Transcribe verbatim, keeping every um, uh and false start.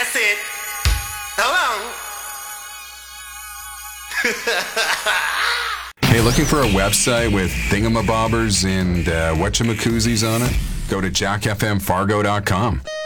That's it. Hello. Hey, looking for a website with thingamabobbers and uh, whatchamacoozies on it? Go to jack f m fargo dot com.